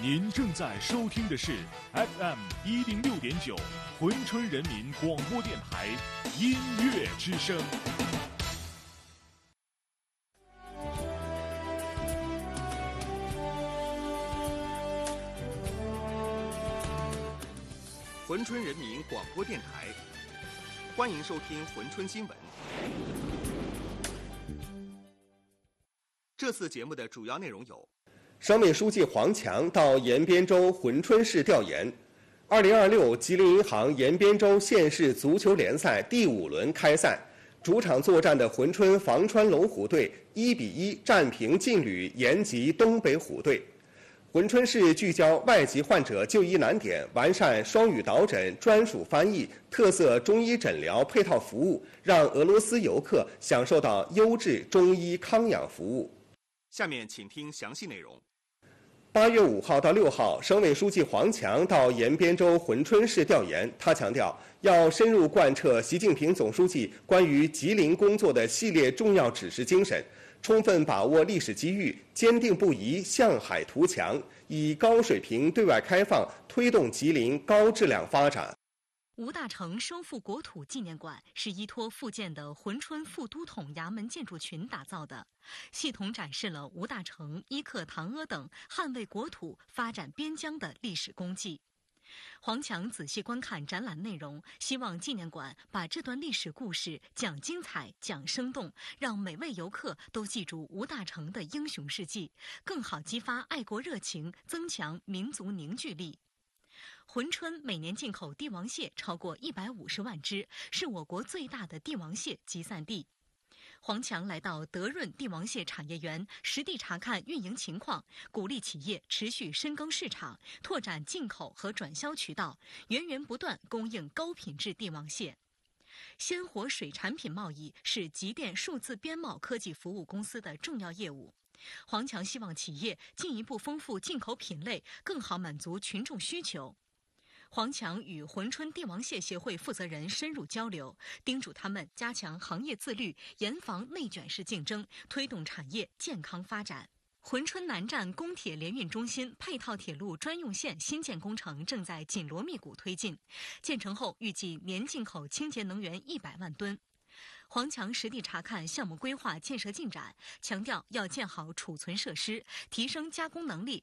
您正在收听的是 FM106.9珲春人民广播电台音乐之声。 珲春人民广播电台，欢迎收听珲春新闻。这次节目的主要内容有： 省委书记黄强到延边州珲春市调研；2026吉林银行延边州县市足球联赛第5轮开赛，主场作战的珲春防川龙虎队1-1战平劲旅延吉东北虎队。珲春市聚焦外籍患者就医难点，完善双语导诊、专属翻译、特色中医诊疗配套服务，让俄罗斯游客享受到优质中医康养服务。 下面请听详细内容。 8月5号到6号，省委书记黄强到延边州珲春市调研。他强调，要深入贯彻习近平总书记关于吉林工作的系列重要指示精神，充分把握历史机遇，坚定不移向海图强，以高水平对外开放推动吉林高质量发展。 吴大成收复国土纪念馆是依托复建的珲春副都统衙门建筑群打造的，系统展示了吴大成依克唐阿等捍卫国土、发展边疆的历史功绩。黄强仔细观看展览内容，希望纪念馆把这段历史故事讲精彩、讲生动，让每位游客都记住吴大成的英雄事迹，更好激发爱国热情，增强民族凝聚力。珲春每年进口帝王蟹超过150万只，是我国最大的帝王蟹集散地。黄强来到德润帝王蟹产业园，实地查看运营情况，鼓励企业持续深耕市场，拓展进口和转销渠道，源源不断供应高品质帝王蟹。鲜活水产品贸易是吉电数字编贸科技服务公司的重要业务。黄强希望企业进一步丰富进口品类，更好满足群众需求。黄强与珲春帝王蟹协会负责人深入交流，叮嘱他们加强行业自律，严防内卷式竞争，推动产业健康发展。珲春南站公铁联运中心配套铁路专用线新建工程正在紧锣密鼓推进，建成后预计年进口清洁能源100万吨。黄强实地查看项目规划建设进展，强调要建好储存设施，提升加工能力，